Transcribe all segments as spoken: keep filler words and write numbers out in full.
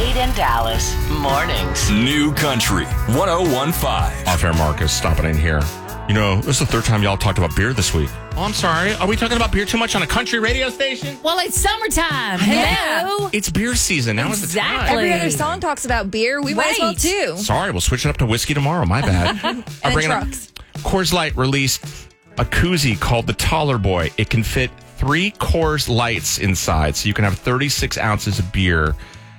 Wade and Dallas mornings. New Country one oh one point five. Off-air Marcus stopping in here. You know, this is the third time y'all talked about beer this week. Oh, I'm sorry. Are we talking about beer too much on a country radio station? Well, it's summertime. Hello. It's beer season. Now is the time. Exactly. Every other song talks about beer. We might as well Right. too. Sorry, we'll switch it up to whiskey tomorrow. My bad. And I'm bringing up trucks. Coors Light released a koozie called the Taller Boy. It can fit three Coors Lights inside, so you can have thirty-six ounces of beer.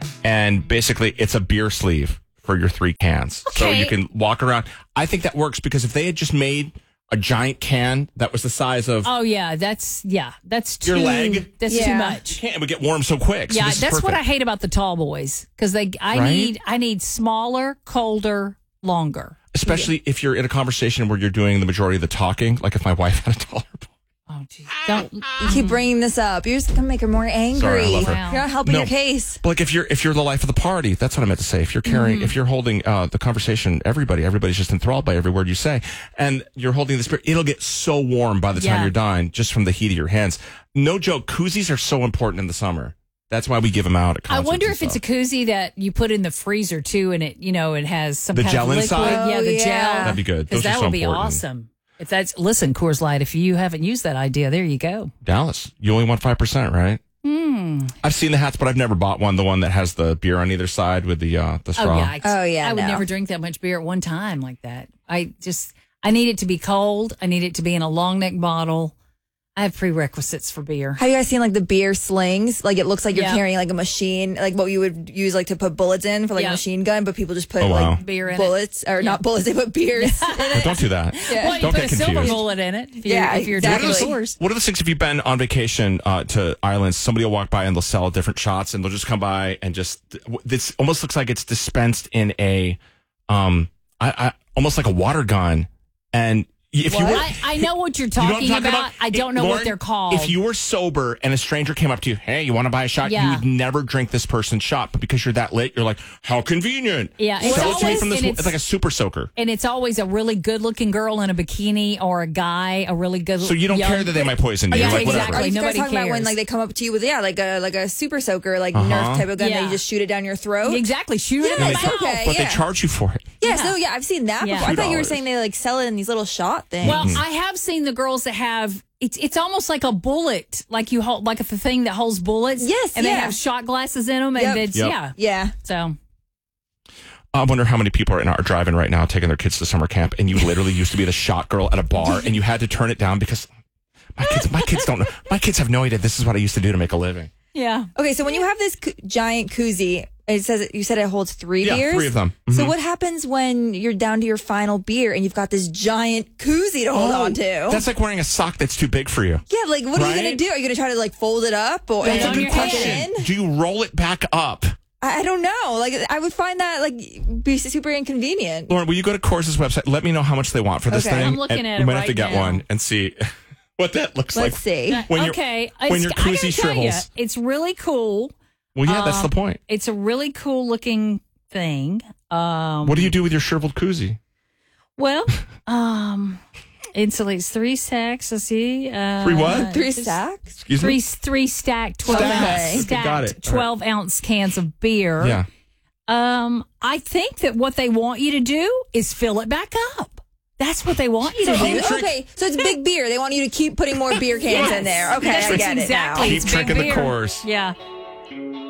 And basically, it's a beer sleeve for your three cans. So Okay. you can walk around. I think that works because if they had just made a giant can that was the size of Oh yeah, that's yeah, that's too. Your leg? That's Yeah. too you much. can't, it would get warm so quick. So Yeah, this is that's what I perfect. hate about the tall boys because they. I Right? need. I need smaller, colder, longer. Especially if you're in a conversation where you're doing the majority of the talking, like if my wife had a taller boy. Oh, geez. Don't. You keep bringing this up. You're just gonna make her more angry. Sorry, I love her. Wow. You're not helping No. your case. But like if you're if you're the life of the party, that's what I meant to say. If you're carrying, Mm-hmm. if you're holding uh, the conversation, everybody, everybody's just enthralled by every word you say, and you're holding this beer, it'll get so warm by the time Yeah. you're done, just from the heat of your hands. No joke, koozies are so important in the summer. That's why we give them out at I concerts wonder and if it's a stuff. koozie that you put in the freezer too, and it you know it has some The kind gel of liquid. inside? Yeah, the Oh, yeah. gel. That'd be good. Because Those are that so would be important. awesome. If that's listen, Coors Light. If you haven't used that idea, there you go. Dallas. You only want five percent, right? Hmm. I've seen the hats, but I've never bought one. The one that has the beer on either side with the uh, the Oh straw. yeah. I, Oh, yeah, I would no. never drink that much beer at one time like that. I just I need it to be cold. I need it to be in a long neck bottle. I have prerequisites for beer. Have you guys seen like the beer slings? Like it looks like you're Yeah. carrying like a machine, like what you would use like to put bullets in for like Yeah. a machine gun, but people just put Oh, wow. like Beer in it. bullets or not bullets, they put beers. in But it. don't do that. Yeah. Well, you Don't put get a silver confused. bullet in it. If you're, Yeah, if you're exactly. drinking Coors. What are the things if you've been on vacation uh, to islands? Somebody will walk by and they'll sell different shots, and they'll just come by and just. This almost looks like it's dispensed in a, um, I, I almost like a water gun, and if you were. I, I know what you're You know what talking, I'm talking about. I don't know Lauren, what they're called. If you were sober and a stranger came up to you, hey, you want to buy a shot? Yeah. You would never drink this person's shot. But because you're that lit, you're like, how convenient. Yeah, it's Sell it to me always- from this. and It's, it's- like a super soaker. and it's always a really good looking girl in a bikini or a guy, a really good. So you don't young- care that they might poison you. Yeah, You're like, exactly. whatever. Are you guys Nobody talking about when cares. like they come up to you with yeah, like a like a super soaker, like Uh-huh. Nerf type of gun that Yeah. you just shoot it down your throat? Exactly. Shoot it in Yeah, the it's mouth. okay. But yeah. they charge you for it. Yes, Yeah. no, yeah, I've seen that Yeah. before. I thought you were two dollars. saying they like sell it in these little shot things. Well, I have seen the girls that have it's it's almost like a bullet, like you hold like a thing that holds bullets. Yes, and they yeah. have shot glasses in them, and Yep. it's Yep. yeah. yeah. So I wonder how many people are, in, are driving right now taking their kids to summer camp, and you literally used to be the shot girl at a bar, and you had to turn it down because my kids, my kids don't know. My kids have no idea this is what I used to do to make a living. yeah. Okay, so when you have this co- giant koozie, it says you said it holds three Yeah, beers. three of them. So Mhm. what happens when you're down to your final beer and you've got this giant koozie to hold on to? That's like wearing a sock that's too big for you. yeah, like what are you Right? gonna do? Are you gonna try to like fold it up or That's and a then good tuck question. it in? Do you roll it back up? I I don't know. Like I would find that like be super inconvenient. Lauren, will you go to Coors' website? Let me know how much they want for this Okay. thing. I'm looking and at we it might have to right get now. one and see what that looks Let's like. see. When you're- okay. when It's- your I gotta koozie tell ya, shrivels. it's really cool. Well, yeah, that's Um, the point. It's a really cool looking thing. Um, What do you do with your shriveled koozie? Well, um, insulates three stacks. Let's see. Uh, Three what? Three it's stacks? Excuse Three me? three stacked twelve Stacks. ounce, Okay, stacked got it. All right. twelve ounce cans of beer. Yeah. Um, I think that what they want you to do is fill it back up. That's what they want you to So, do. oh, okay, so it's big beer. They want you to keep putting more beer cans in there. Okay, Yes, I get exactly. it now. Keep It's big drinking the beer. Coors. Yeah.